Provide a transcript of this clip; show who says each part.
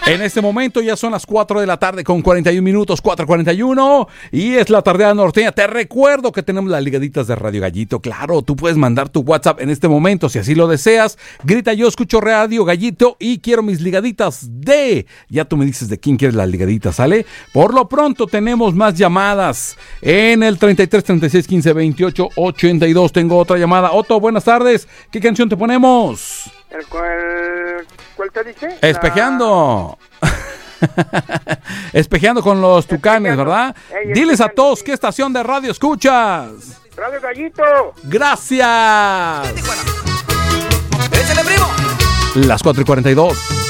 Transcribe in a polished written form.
Speaker 1: En este momento ya son las 4 de la tarde con 41 minutos, 4:41, y es la tardeada norteña. Te recuerdo que tenemos las ligaditas de Radio Gallito. Claro, tú puedes mandar tu WhatsApp en este momento si así lo deseas. Grita: yo escucho Radio Gallito y quiero mis ligaditas de... Ya tú me dices de quién quieres las ligaditas, ¿sale? Por lo pronto tenemos más llamadas en el 33 36 15 28 82. Tengo otra llamada. Otto, buenas tardes. ¿Qué canción te ponemos?
Speaker 2: ¿Cuál te dice?
Speaker 1: Espejeando. Espejeando con los Tucanes, ¿verdad? Diles a todos qué estación de radio escuchas.
Speaker 2: Radio Gallito.
Speaker 1: Gracias.
Speaker 3: ¡Échale, primo!
Speaker 1: Las 4:42.